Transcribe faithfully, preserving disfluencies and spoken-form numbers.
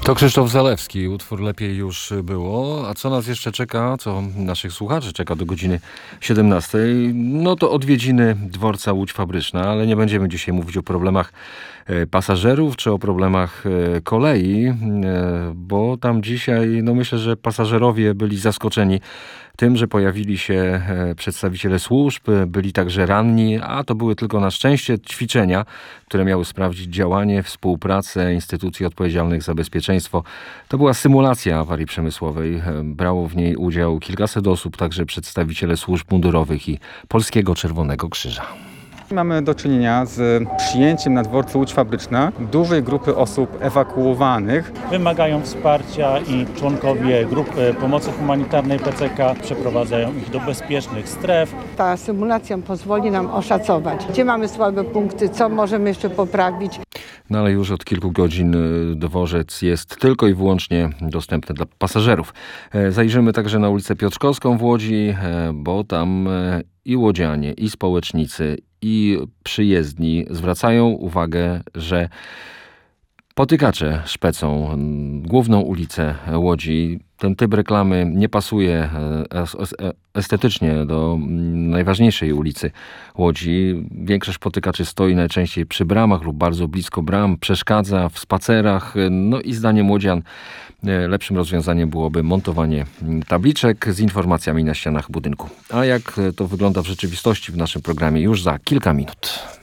To Krzysztof Zalewski, utwór Lepiej już było. A co nas jeszcze czeka, co naszych słuchaczy czeka do godziny siedemnastej? No to odwiedziny dworca Łódź Fabryczna, ale nie będziemy dzisiaj mówić o problemach pasażerów czy o problemach kolei, bo tam dzisiaj, no myślę, że pasażerowie byli zaskoczeni tym, że pojawili się przedstawiciele służb, byli także ranni, a to były tylko na szczęście ćwiczenia, które miały sprawdzić działanie, współpracę instytucji odpowiedzialnych za bezpieczeństwo. To była symulacja awarii przemysłowej. Brało w niej udział kilkaset osób, także przedstawiciele służb mundurowych i Polskiego Czerwonego Krzyża. Mamy do czynienia z przyjęciem na dworcu Łódź Fabryczna dużej grupy osób ewakuowanych. Wymagają wsparcia i członkowie grupy pomocy humanitarnej P C K przeprowadzają ich do bezpiecznych stref. Ta symulacja pozwoli nam oszacować, gdzie mamy słabe punkty, co możemy jeszcze poprawić. No ale już od kilku godzin dworzec jest tylko i wyłącznie dostępny dla pasażerów. Zajrzymy także na ulicę Piotrkowską w Łodzi, bo tam i łodzianie, i społecznicy, i przyjezdni zwracają uwagę, że potykacze szpecą główną ulicę Łodzi. Ten typ reklamy nie pasuje estetycznie do najważniejszej ulicy Łodzi. Większość potykaczy stoi najczęściej przy bramach lub bardzo blisko bram, przeszkadza w spacerach. No i zdaniem łodzian lepszym rozwiązaniem byłoby montowanie tabliczek z informacjami na ścianach budynku. A jak to wygląda w rzeczywistości w naszym programie już za kilka minut.